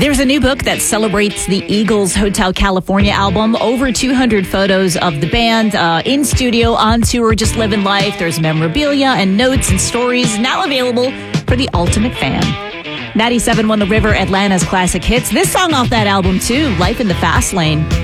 There's a new book that celebrates the Eagles Hotel California album. Over 200 photos of the band in studio, on tour, just living life. There's memorabilia and notes and stories now available for the ultimate fan. 97.1 The River, Atlanta's classic hits. This song off that album, too, Life in the Fast Lane.